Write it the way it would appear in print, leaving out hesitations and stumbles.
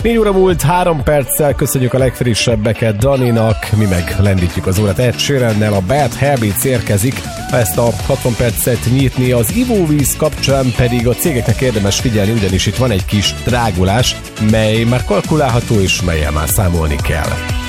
4 óra múlt 3 perccel, köszönjük a legfrissebbeket Daninak, mi meg lendítjük az órát Ed Sheerannel, a Bad Habits érkezik, ezt a 60 percet nyitni, az ivóvíz kapcsán pedig a cégeknek érdemes figyelni, ugyanis itt van egy kis drágulás, mely már kalkulálható és mellyel már számolni kell.